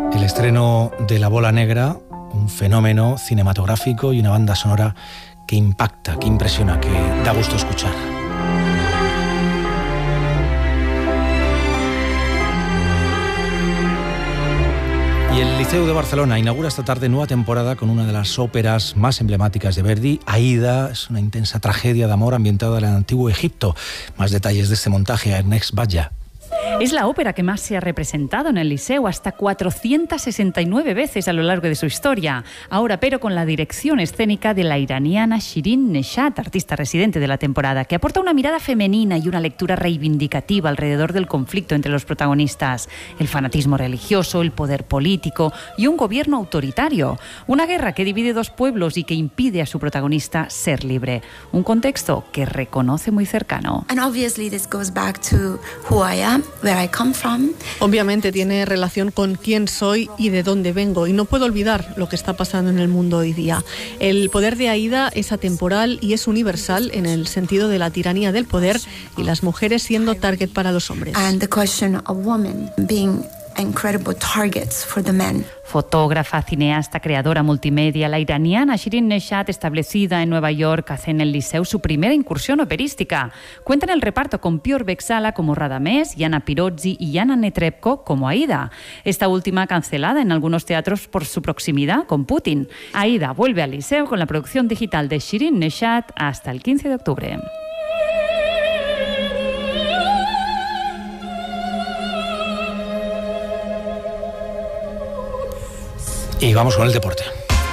El estreno de La Bola Negra, un fenómeno cinematográfico y una banda sonora que impacta, que impresiona, que da gusto escuchar. Y el Liceu de Barcelona inaugura esta tarde nueva temporada con una de las óperas más emblemáticas de Verdi, Aida. Es una intensa tragedia de amor ambientada en el antiguo Egipto. Más detalles de este montaje a Ernest Batlle. Es la ópera que más se ha representado en el Liceu, hasta 469 veces a lo largo de su historia. Ahora, pero con la dirección escénica de la iraniana Shirin Neshat, artista residente de la temporada, que aporta una mirada femenina y una lectura reivindicativa alrededor del conflicto entre los protagonistas. El fanatismo religioso, el poder político y un gobierno autoritario. Una guerra que divide dos pueblos y que impide a su protagonista ser libre. Un contexto que reconoce muy cercano. And obviously this goes back to who I am, where I come from. Obviamente tiene relación con quién soy y de dónde vengo, y no puedo olvidar lo que está pasando en el mundo hoy día. El poder de Aida es atemporal y es universal en el sentido de la tiranía del poder y las mujeres siendo target para los hombres. And the question of women being incredible targets for the men. Fotógrafa, cineasta, creadora multimedia, la iraniana Shirin Neshat, establecida en Nueva York, hace en el Liceu su primera incursión operística. Cuenta en el reparto con Piotr Bexala como Radamés, Yana Pirozzi y Yana Netrebko como Aida. Esta última cancelada en algunos teatros por su proximidad con Putin. Aida vuelve al Liceu con la producción digital de Shirin Neshat hasta el 15 de octubre. Y vamos con el deporte.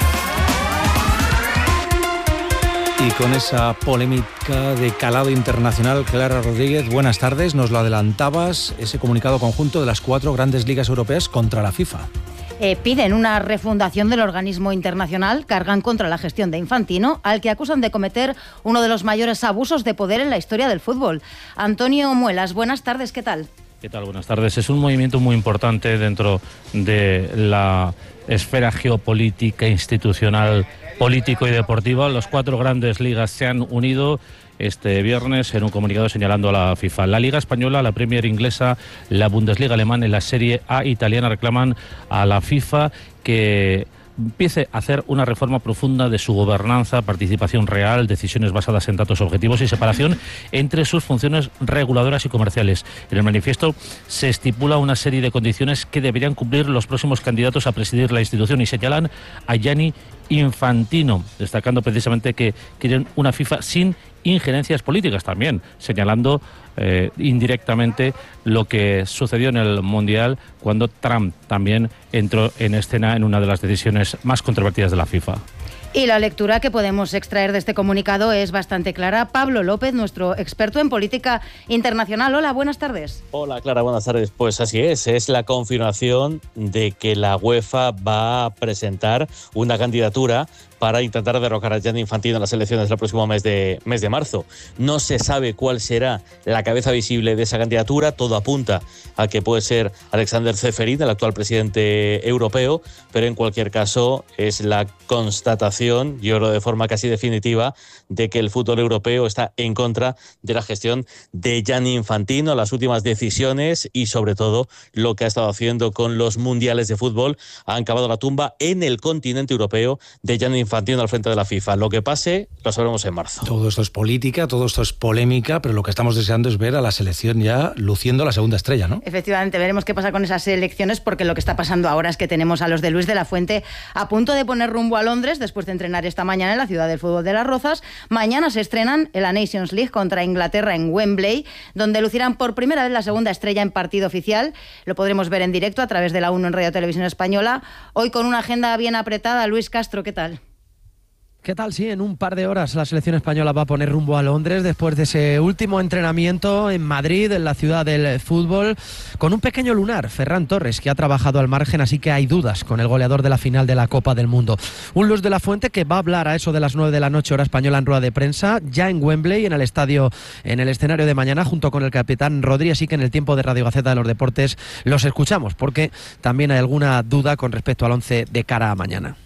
Y con esa polémica de calado internacional, Clara Rodríguez, buenas tardes. Nos lo adelantabas, ese comunicado conjunto de las 4 grandes ligas europeas contra la FIFA. Piden una refundación del organismo internacional, cargan contra la gestión de Infantino, al que acusan de cometer uno de los mayores abusos de poder en la historia del fútbol. Antonio Muelas, buenas tardes, ¿qué tal? ¿Qué tal? Buenas tardes. Es un movimiento muy importante dentro de la esfera geopolítica, institucional, político y deportiva. Las 4 grandes ligas se han unido este viernes en un comunicado señalando a la FIFA. La Liga Española, la Premier Inglesa, la Bundesliga Alemana y la Serie A italiana reclaman a la FIFA que empiece a hacer una reforma profunda de su gobernanza, participación real, decisiones basadas en datos objetivos y separación entre sus funciones reguladoras y comerciales. En el manifiesto se estipula una serie de condiciones que deberían cumplir los próximos candidatos a presidir la institución y señalan a Gianni Infantino, destacando precisamente que quieren una FIFA sin injerencias políticas, también señalando indirectamente lo que sucedió en el Mundial cuando Trump también entró en escena en una de las decisiones más controvertidas de la FIFA. Y la lectura que podemos extraer de este comunicado es bastante clara. Pablo López, nuestro experto en política internacional. Hola, buenas tardes. Hola, Clara, buenas tardes. Pues así es la confirmación de que la UEFA va a presentar una candidatura para intentar derrocar a Gianni Infantino en las elecciones del próximo mes de marzo. No se sabe cuál será la cabeza visible de esa candidatura. Todo apunta a que puede ser Alexander Ceferin, el actual presidente europeo, pero en cualquier caso es la constatación, yo creo de forma casi definitiva, de que el fútbol europeo está en contra de la gestión de Gianni Infantino, las últimas decisiones y sobre todo lo que ha estado haciendo con los mundiales de fútbol. Han cavado la tumba en el continente europeo de Gianni Infantino al frente de la FIFA. Lo que pase lo sabremos en marzo. Todo esto es política, todo esto es polémica, pero lo que estamos deseando es ver a la selección ya luciendo la segunda estrella, ¿no? Efectivamente, veremos qué pasa con esas elecciones, porque lo que está pasando ahora es que tenemos a los de Luis de la Fuente a punto de poner rumbo a Londres después de entrenar esta mañana en la ciudad del fútbol de Las Rozas. Mañana se estrenan en la Nations League contra Inglaterra en Wembley, donde lucirán por primera vez la segunda estrella en partido oficial. Lo podremos ver en directo a través de la 1 en Radio Televisión Española. Hoy con una agenda bien apretada. Luis Castro, ¿qué tal? ¿Qué tal? Sí, en un par de horas la selección española va a poner rumbo a Londres después de ese último entrenamiento en Madrid, en la ciudad del fútbol, con un pequeño lunar, Ferran Torres, que ha trabajado al margen, así que hay dudas con el goleador de la final de la Copa del Mundo. Un Luis de la Fuente que va a hablar a eso de las 9 de la noche, hora española, en rueda de prensa, ya en Wembley, en el estadio, en el escenario de mañana, junto con el capitán Rodri, así que en el tiempo de Radio Gaceta de los Deportes los escuchamos, porque también hay alguna duda con respecto al 11 de cara a mañana.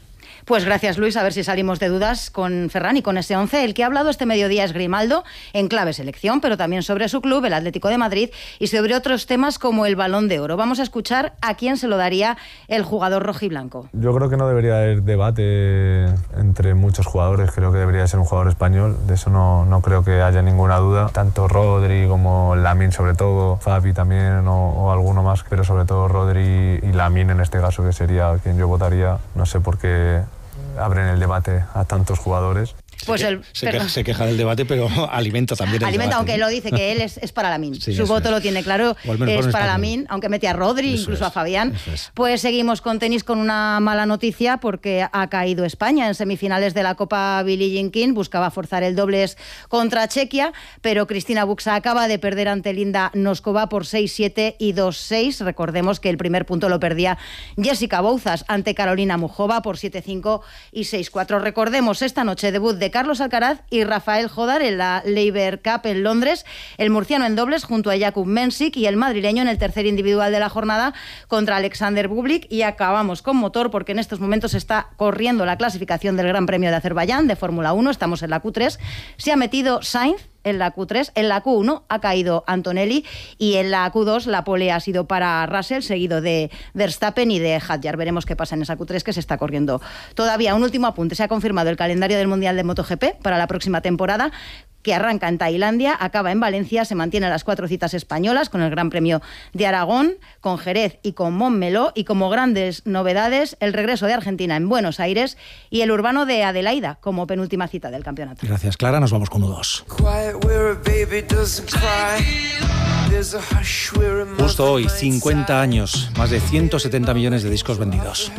Pues gracias, Luis. A ver si salimos de dudas con Ferran y con ese 11. El que ha hablado este mediodía es Grimaldo, en clave selección, pero también sobre su club, el Atlético de Madrid, y sobre otros temas como el Balón de Oro. Vamos a escuchar a quién se lo daría el jugador rojiblanco. Yo creo que no debería haber debate entre muchos jugadores. Creo que debería ser un jugador español. De eso no creo que haya ninguna duda. Tanto Rodri como Lamine, sobre todo, Fabi también o alguno más, pero sobre todo Rodri y Lamine en este caso, que sería quien yo votaría. No sé por qué abren el debate a tantos jugadores. Pues se queja del debate, pero alimenta también el debate. Aunque lo dice que él es para Lamine. Sí, su voto lo tiene claro, es para Lamine, aunque mete a Rodri, eso incluso es, a Fabián. Pues seguimos con tenis con una mala noticia, porque ha caído España en semifinales de la Copa Billie Jean King. Buscaba forzar el dobles contra Chequia, pero Cristina Buxa acaba de perder ante Linda Noskova por 6-7 y 2-6. Recordemos que el primer punto lo perdía Jessica Bouzas ante Carolina Mujova por 7-5 y 6-4. Recordemos esta noche debut de Carlos Alcaraz y Rafael Jodar en la Laver Cup en Londres, el murciano en dobles junto a Jakub Mensik y el madrileño en el tercer individual de la jornada contra Alexander Bublik. Y acabamos con motor, porque en estos momentos está corriendo la clasificación del Gran Premio de Azerbaiyán de Fórmula 1, estamos en la Q3, se ha metido Sainz en la Q3, en la Q1 ha caído Antonelli y en la Q2 la pole ha sido para Russell, seguido de Verstappen y de Hadjar. Veremos qué pasa en esa Q3 que se está corriendo todavía. Un último apunte, se ha confirmado el calendario del Mundial de MotoGP para la próxima temporada, que arranca en Tailandia, acaba en Valencia, se mantienen las 4 citas españolas con el Gran Premio de Aragón, con Jerez y con Montmeló, y como grandes novedades el regreso de Argentina en Buenos Aires y el urbano de Adelaida como penúltima cita del campeonato. Gracias, Clara. Nos vamos con U2. Justo hoy, 50 años, más de 170 millones de discos vendidos.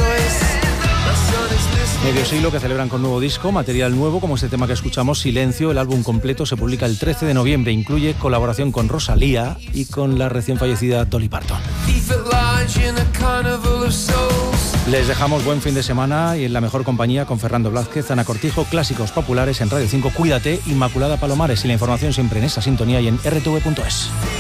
Medio siglo que celebran con nuevo disco, material nuevo como este tema que escuchamos, Silencio. El álbum completo se publica el 13 de noviembre. Incluye colaboración con Rosalía y con la recién fallecida Dolly Parton. Les dejamos buen fin de semana y en la mejor compañía con Fernando Blázquez, Ana Cortijo, Clásicos Populares en Radio 5. Cuídate, Inmaculada Palomares, y la información siempre en esa sintonía y en rtv.es.